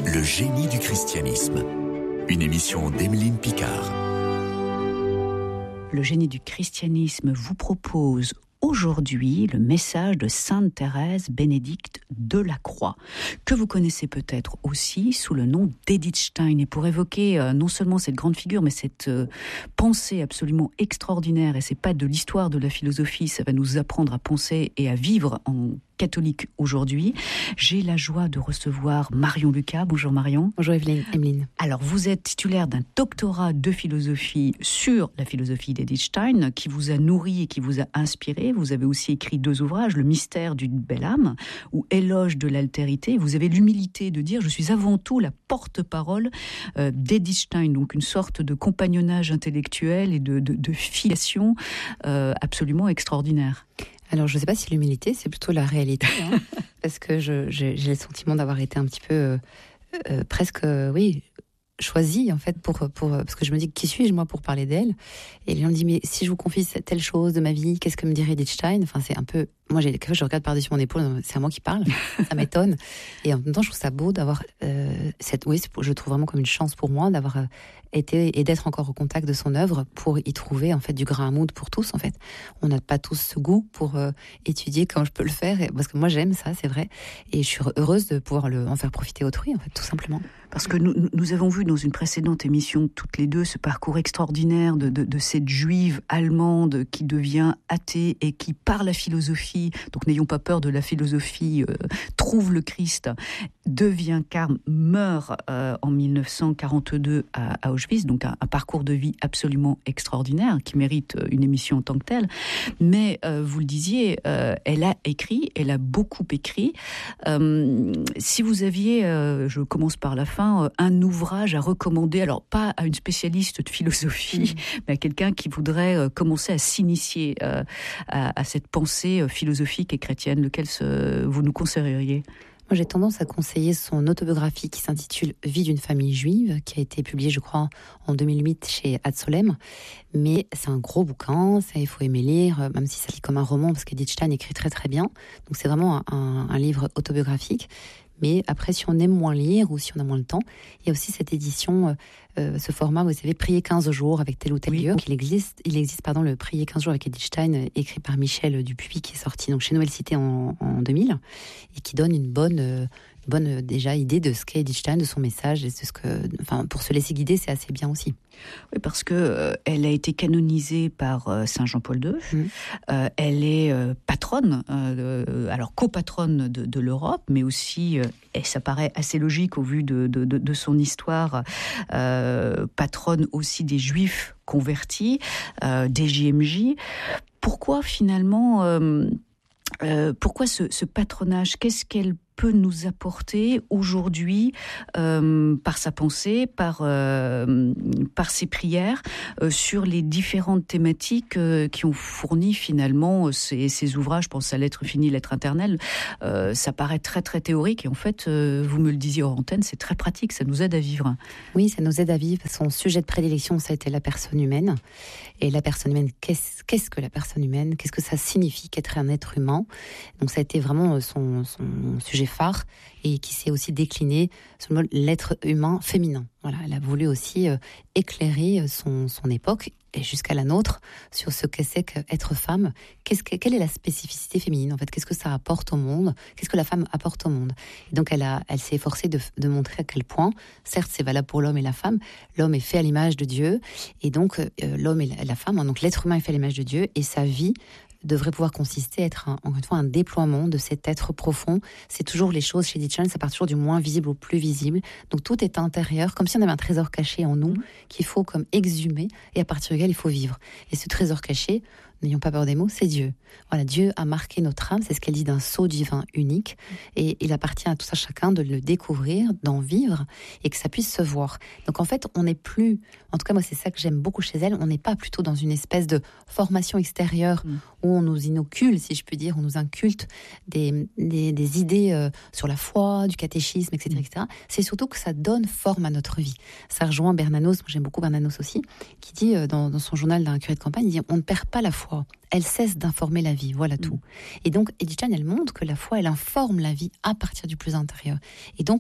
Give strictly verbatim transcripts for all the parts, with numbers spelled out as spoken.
Le génie du christianisme. Une émission d'Emeline Picard. Le génie du christianisme vous propose aujourd'hui le message de Sainte Thérèse Bénédicte de la Croix, que vous connaissez peut-être aussi sous le nom d'Edith Stein. Et pour évoquer euh, non seulement cette grande figure, mais cette euh, pensée absolument extraordinaire, et c'est pas de l'histoire de la philosophie, ça va nous apprendre à penser et à vivre en catholique aujourd'hui. J'ai la joie de recevoir Marion Lucas. Bonjour Marion. Bonjour Emeline. Alors vous êtes titulaire d'un doctorat de philosophie sur la philosophie d'Edith Stein qui vous a nourri et qui vous a inspiré. Vous avez aussi écrit deux ouvrages, Le mystère d'une belle âme ou Éloge de l'altérité. Vous avez l'humilité de dire je suis avant tout la porte-parole euh, d'Edith Stein, donc une sorte de compagnonnage intellectuel et de, de, de filiation euh, absolument extraordinaire. Alors, je ne sais pas si l'humilité, c'est plutôt la réalité, hein, parce que je, je, j'ai le sentiment d'avoir été un petit peu, euh, euh, presque, euh, oui, choisie, en fait, pour, pour, parce que je me dis, qui suis-je, moi, pour parler d'elle ? Et les gens me disent, mais si je vous confie telle chose de ma vie, qu'est-ce que me dirait Edith Stein ? Enfin, c'est un peu... Moi, j'ai, je regarde par-dessus mon épaule, c'est à moi qui parle, ça m'étonne. Et en même temps, je trouve ça beau d'avoir euh, cette... Oui, je trouve vraiment comme une chance pour moi d'avoir euh, été et d'être encore au contact de son œuvre pour y trouver, en fait, du grain à moudre pour tous, en fait. On n'a pas tous ce goût pour euh, étudier comment je peux le faire, parce que moi, j'aime ça, c'est vrai. Et je suis heureuse de pouvoir le, en faire profiter autrui, en fait, tout simplement. Parce que nous, nous avons vu dans une précédente émission, toutes les deux, ce parcours extraordinaire de, de, de cette juive allemande qui devient athée et qui, par la philosophie, donc n'ayons pas peur de la philosophie, euh, trouve le Christ, devient carme, meurt euh, en dix-neuf cent quarante-deux à, à Auschwitz, donc un, un parcours de vie absolument extraordinaire qui mérite une émission en tant que telle. Mais euh, vous le disiez, euh, elle a écrit, elle a beaucoup écrit. Euh, si vous aviez, euh, je commence par la fin, euh, un ouvrage à recommander, alors pas à une spécialiste de philosophie, mmh. mais à quelqu'un qui voudrait euh, commencer à s'initier euh, à, à cette pensée euh, philosophique et chrétienne, lequel se, vous nous conseilleriez ? Moi, j'ai tendance à conseiller son autobiographie qui s'intitule « Vie d'une famille juive », qui a été publiée, je crois, en deux mille huit chez Ad Solem. Mais c'est un gros bouquin, ça, il faut aimer lire, même si ça lit comme un roman, parce qu'Edith Stein écrit très très bien. Donc c'est vraiment un, un livre autobiographique. Mais après, si on aime moins lire ou si on a moins le temps, il y a aussi cette édition, euh, ce format, vous savez, prier quinze jours avec tel ou tel oui. lieu. Donc, il existe, il existe pardon, le prier quinze jours avec Edith Stein, écrit par Michel Dupuis, qui est sorti donc, chez Nouvelle Cité en, en deux mille, et qui donne une bonne, euh, une bonne euh, déjà idée de ce qu'est Edith Stein, de son message. Et de ce que, enfin, pour se laisser guider, c'est assez bien aussi. Oui, parce que euh, elle a été canonisée par euh, Saint Jean-Paul deux. Mmh. Euh, elle est euh, patronne, euh, alors copatronne de, de l'Europe, mais aussi, euh, et ça paraît assez logique au vu de, de, de, de son histoire, euh, patronne aussi des Juifs convertis, euh, des J M J. Pourquoi finalement, euh, euh, pourquoi ce, ce patronage ? Qu'est-ce qu'elle peut nous apporter aujourd'hui euh, par sa pensée, par, euh, par ses prières, euh, sur les différentes thématiques euh, qui ont fourni finalement ces, ces ouvrages. Je pense à L'être fini, l'être éternel. Euh, ça paraît très très théorique et en fait, euh, vous me le disiez hors antenne, c'est très pratique, ça nous aide à vivre. Oui, ça nous aide à vivre. Son sujet de prédilection, ça a été la personne humaine. Et la personne humaine, qu'est-ce, qu'est-ce que la personne humaine ? Qu'est-ce que ça signifie qu'être un être humain ? Donc ça a été vraiment son, son sujet phare et qui s'est aussi décliné sur le mot l'être humain féminin. Voilà, elle a voulu aussi euh, éclairer son, son époque et jusqu'à la nôtre sur ce que c'est qu'être femme. Qu'est-ce que, quelle est la spécificité féminine en fait ? Qu'est-ce que ça apporte au monde ? Qu'est-ce que la femme apporte au monde ? Et donc elle, a, elle s'est efforcée de, de montrer à quel point, certes c'est valable pour l'homme et la femme, l'homme est fait à l'image de Dieu et donc euh, l'homme et la, la femme, donc l'être humain est fait à l'image de Dieu et sa vie devrait pouvoir consister à être un, encore une fois un déploiement de cet être profond. C'est toujours les choses chez Edith Stein, ça part toujours du moins visible au plus visible. Donc tout est intérieur, comme si on avait un trésor caché en nous qu'il faut comme exhumer et à partir duquel il faut vivre. Et ce trésor caché, n'ayons pas peur des mots, c'est Dieu. Voilà, Dieu a marqué notre âme, c'est ce qu'elle dit d'un sceau divin unique, et il appartient à tout ça chacun de le découvrir, d'en vivre, et que ça puisse se voir. Donc en fait, on n'est plus, en tout cas moi c'est ça que j'aime beaucoup chez elle, on n'est pas plutôt dans une espèce de formation extérieure mmh. où on nous inocule, si je puis dire, on nous inculte des, des, des idées euh, sur la foi, du catéchisme, et cetera, et cetera. C'est surtout que ça donne forme à notre vie. Ça rejoint Bernanos, moi j'aime beaucoup Bernanos aussi, qui dit euh, dans, dans son journal d'un curé de campagne, il dit on ne perd pas la foi. Elle cesse d'informer la vie, voilà tout. Mmh. Et donc, Edith Stein, elle montre que la foi, elle informe la vie à partir du plus intérieur. Et donc,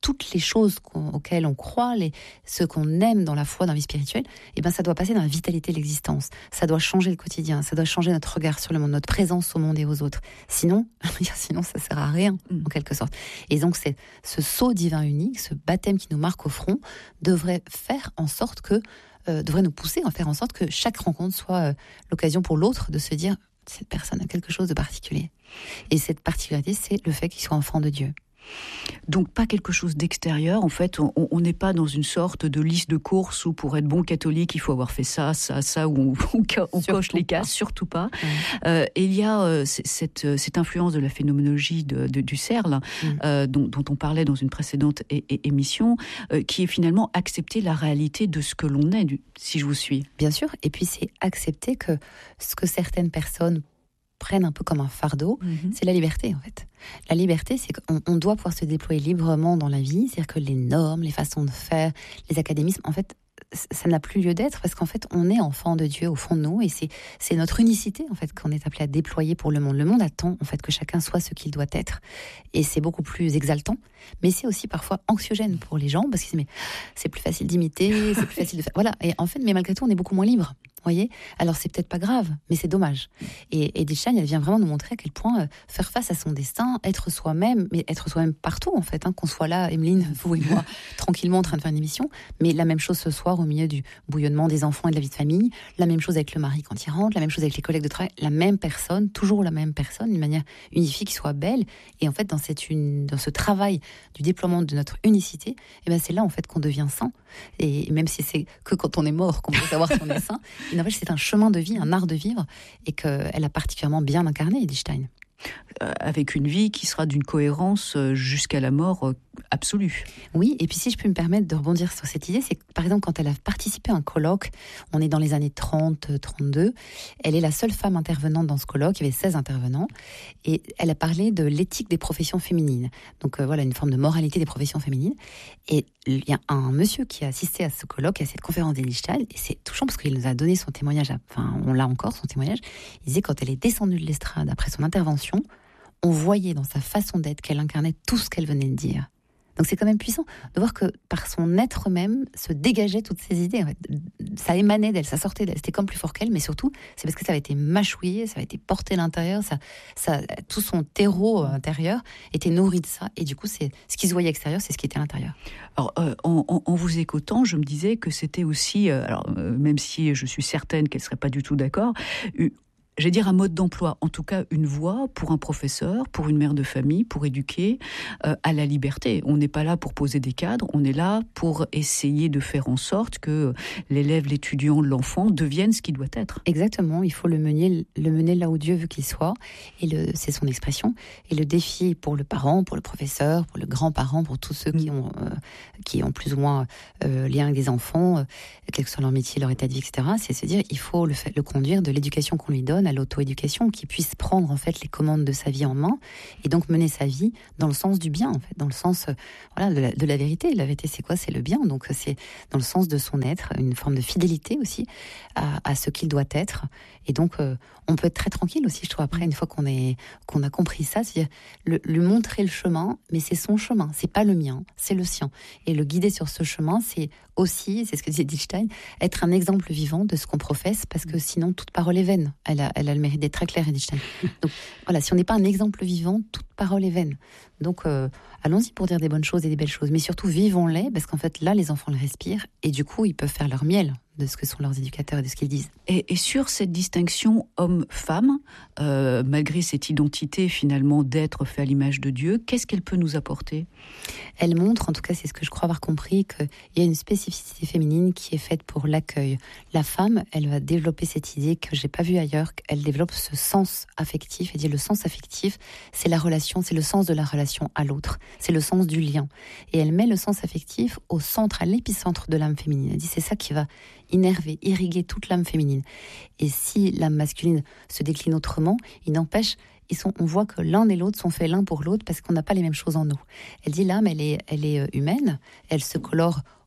toutes les choses qu'on, auxquelles on croit, les, ce qu'on aime dans la foi, dans la vie spirituelle, eh ben, ça doit passer dans la vitalité de l'existence. Ça doit changer le quotidien, ça doit changer notre regard sur le monde, notre présence au monde et aux autres. Sinon, sinon ça sert à rien, en quelque sorte. Et donc, c'est, ce sceau divin unique, ce baptême qui nous marque au front, devrait faire en sorte que, euh, devrait nous pousser à faire en sorte que chaque rencontre soit euh, l'occasion pour l'autre de se dire, cette personne a quelque chose de particulier. Et cette particularité, c'est le fait qu'il soit enfant de Dieu. Donc pas quelque chose d'extérieur, en fait, on n'est pas dans une sorte de liste de courses où pour être bon catholique, il faut avoir fait ça, ça, ça, où on, on, on coche les cases, surtout pas. Mmh. Euh, et il y a euh, cette, cette influence de la phénoménologie de, de, du C E R L, mmh. euh, dont, dont on parlait dans une précédente é- é- émission, euh, qui est finalement accepter la réalité de ce que l'on est, du, si je vous suis. Bien sûr, et puis c'est accepter que ce que certaines personnes prennent un peu comme un fardeau, mmh. c'est la liberté en fait. La liberté, c'est qu'on on doit pouvoir se déployer librement dans la vie, c'est-à-dire que les normes, les façons de faire, les académismes, en fait, ça n'a plus lieu d'être parce qu'en fait, on est enfant de Dieu au fond de nous et c'est, c'est notre unicité en fait qu'on est appelé à déployer pour le monde. Le monde attend en fait que chacun soit ce qu'il doit être et c'est beaucoup plus exaltant, mais c'est aussi parfois anxiogène pour les gens parce qu'ils disent mais c'est plus facile d'imiter, c'est plus facile de faire. Voilà, et en fait, mais malgré tout, on est beaucoup moins libre. Voyez, alors c'est peut-être pas grave, mais c'est dommage. Et Edelstein, elle vient vraiment nous montrer à quel point euh, faire face à son destin, être soi-même, mais être soi-même partout en fait, hein, qu'on soit là, Emeline, vous et moi, tranquillement en train de faire une émission, mais la même chose ce soir au milieu du bouillonnement des enfants et de la vie de famille, la même chose avec le mari quand il rentre, la même chose avec les collègues de travail, la même personne, toujours la même personne, d'une manière unifiée qui soit belle. Et en fait, dans, cette une, dans ce travail du déploiement de notre unicité, eh ben c'est là en fait qu'on devient saint. Et même si c'est que quand on est mort qu'on peut savoir si on est saint, il n'empêche c'est un chemin de vie, un art de vivre, et qu'elle a particulièrement bien incarné, Edelstein. Euh, avec une vie qui sera d'une cohérence jusqu'à la mort euh, absolue. Oui, et puis si je peux me permettre de rebondir sur cette idée, c'est que par exemple quand elle a participé à un colloque, on est dans les années trente trente-deux, elle est la seule femme intervenante dans ce colloque, il y avait seize intervenants, et elle a parlé de l'éthique des professions féminines. Donc euh, voilà, une forme de moralité des professions féminines. Et il y a un monsieur qui a assisté à ce colloque, à cette conférence d'Edelstein, et c'est touchant parce qu'il nous a donné son témoignage, enfin on l'a encore, son témoignage. Il disait quand elle est descendue de l'estrade après son intervention, on voyait dans sa façon d'être qu'elle incarnait tout ce qu'elle venait de dire. Donc c'est quand même puissant de voir que par son être même se dégageaient toutes ces idées. En fait. Ça émanait d'elle, ça sortait d'elle. C'était comme plus fort qu'elle, mais surtout c'est parce que ça avait été mâchouillé, ça avait été porté à l'intérieur, ça, ça, tout son terreau intérieur était nourri de ça. Et du coup, c'est ce qui se voyait extérieur, c'est ce qui était à l'intérieur. Alors, euh, en, en, en vous écoutant, je me disais que c'était aussi, euh, alors euh, même si je suis certaine qu'elle serait pas du tout d'accord. Euh, J'allais dire un mode d'emploi, en tout cas une voie pour un professeur, pour une mère de famille, pour éduquer euh, à la liberté. On n'est pas là pour poser des cadres, on est là pour essayer de faire en sorte que l'élève, l'étudiant, l'enfant devienne ce qu'il doit être. Exactement, il faut le mener, le mener là où Dieu veut qu'il soit, et le, c'est son expression. Et le défi pour le parent, pour le professeur, pour le grand-parent, pour tous ceux qui ont, euh, qui ont plus ou moins euh, lien avec des enfants, euh, quel que soit leur métier, leur état de vie, et cetera, c'est se dire il faut le, le conduire de l'éducation qu'on lui donne à l'auto-éducation, qui puisse prendre en fait les commandes de sa vie en main et donc mener sa vie dans le sens du bien en fait, dans le sens euh, voilà de la, de la vérité. La vérité c'est quoi? C'est le bien, donc c'est dans le sens de son être, une forme de fidélité aussi à, à ce qu'il doit être. Et donc euh, on peut être très tranquille aussi, je trouve, après une fois qu'on est qu'on a compris ça, c'est-à-dire le, lui montrer le chemin, mais c'est son chemin, c'est pas le mien, c'est le sien. Et le guider sur ce chemin, c'est aussi, c'est ce que disait Edelstein, être un exemple vivant de ce qu'on professe, parce que sinon toute parole est vaine. Elle a, elle a le mérite d'être très claire, Edelstein. Donc voilà, si on n'est pas un exemple vivant, toute parole est vaine. Donc euh, allons-y pour dire des bonnes choses et des belles choses, mais surtout vivons-les, parce qu'en fait là les enfants le respirent et du coup ils peuvent faire leur miel de ce que sont leurs éducateurs et de ce qu'ils disent. Et, et sur cette distinction homme-femme, euh, malgré cette identité finalement d'être fait à l'image de Dieu, qu'est-ce qu'elle peut nous apporter? Elle montre, en tout cas c'est ce que je crois avoir compris, qu'il y a une spécificité féminine qui est faite pour l'accueil. La femme, elle va développer cette idée que j'ai pas vue ailleurs, qu'elle développe ce sens affectif, et dire le sens affectif, c'est la relation, c'est le sens de la relation à l'autre, c'est le sens du lien. Et elle met le sens affectif au centre, à l'épicentre de l'âme féminine. Elle dit c'est ça qui va innerver, irriguer toute l'âme féminine. Et si l'âme masculine se décline autrement, il n'empêche, ils sont, on voit que l'un et l'autre sont faits l'un pour l'autre parce qu'on n'a pas les mêmes choses en nous. Elle dit l'âme, elle est, elle est humaine, elle se colore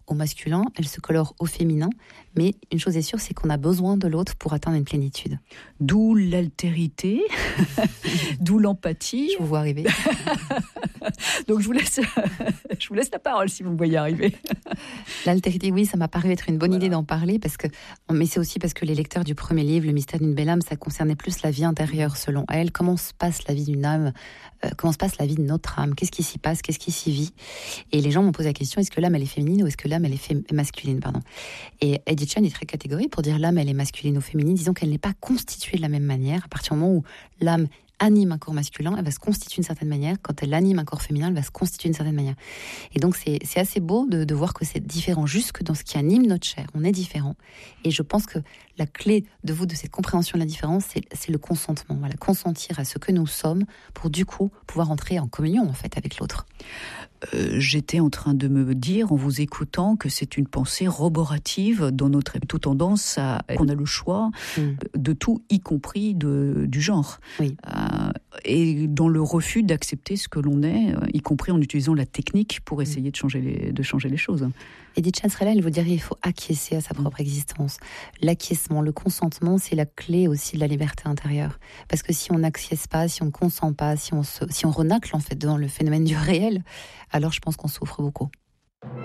au masculin, elle se colore au féminin, mais une chose est sûre, c'est qu'on a besoin de l'autre pour atteindre une plénitude. D'où l'altérité, d'où l'empathie. Je vous vois arriver. Donc je vous laisse, je vous laisse la parole si vous me voyez arriver. L'altérité, oui, ça m'a paru être une bonne Voilà. idée d'en parler, parce que, mais c'est aussi parce que les lecteurs du premier livre, Le mystère d'une belle âme, ça concernait plus la vie intérieure selon elle. Comment se passe la vie d'une âme, euh, comment se passe la vie de notre âme, qu'est-ce qui s'y passe, qu'est-ce qui s'y vit. Et les gens m'ont posé la question, est-ce que l'âme elle est féminine ou est-ce que l'âme elle est fé- masculine, pardon. Et Edith Chan est très catégorique pour dire l'âme elle est masculine ou féminine, disons qu'elle n'est pas constituée de la même manière. À partir du moment où l'âme anime un corps masculin, elle va se constituer d'une certaine manière. Quand elle anime un corps féminin, elle va se constituer d'une certaine manière. Et donc, c'est, c'est assez beau de, de voir que c'est différent, jusque dans ce qui anime notre chair. On est différent. Et je pense que la clé de vous, de cette compréhension de la différence, c'est, c'est le consentement. Voilà, consentir à ce que nous sommes pour, du coup, pouvoir entrer en communion, en fait, avec l'autre. Euh, j'étais en train de me dire, en vous écoutant, que c'est une pensée roborative dans notre plutôt tendance à qu'on a le choix Mm. de tout, y compris de, du genre. Oui. Euh, et dans le refus d'accepter ce que l'on est, euh, y compris en utilisant la technique pour essayer de changer les, de changer les choses. Edith Chan serait là, elle vous dirait il faut acquiescer à sa propre existence. L'acquiescement, le consentement, c'est la clé aussi de la liberté intérieure. Parce que si on n'acquiesce pas, si on ne consent pas, si on, se, si on renacle en fait devant le phénomène du réel, alors je pense qu'on souffre beaucoup.